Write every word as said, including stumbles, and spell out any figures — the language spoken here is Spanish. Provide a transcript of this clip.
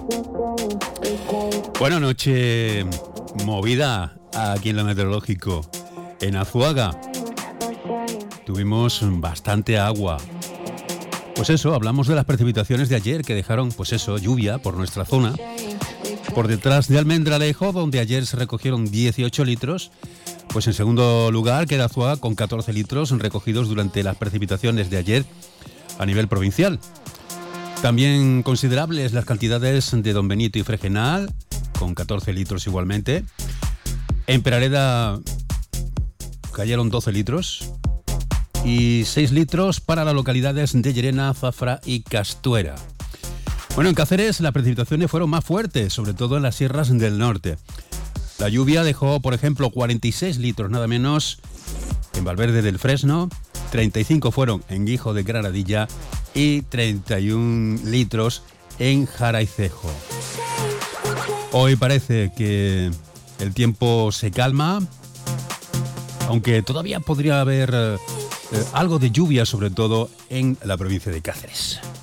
Buenas noches, movida aquí en lo meteorológico. En Azuaga tuvimos bastante agua. Pues eso, hablamos de las precipitaciones de ayer que dejaron, pues eso, lluvia por nuestra zona. Por detrás de Almendralejo, donde ayer se recogieron dieciocho litros, pues en segundo lugar queda Azuaga con catorce litros recogidos durante las precipitaciones de ayer a nivel provincial. También considerables las cantidades de Don Benito y Fregenal, con catorce litros igualmente. En Peraleda cayeron doce litros y seis litros para las localidades de Llerena, Zafra y Castuera. Bueno, en Cáceres las precipitaciones fueron más fuertes, sobre todo en las sierras del norte. La lluvia dejó, por ejemplo, cuarenta y seis litros nada menos en Valverde del Fresno, treinta y cinco fueron en Guijo de Granadilla y treinta y uno litros en Jaraicejo. Hoy parece que el tiempo se calma, aunque todavía podría haber eh, algo de lluvia, sobre todo en la provincia de Cáceres.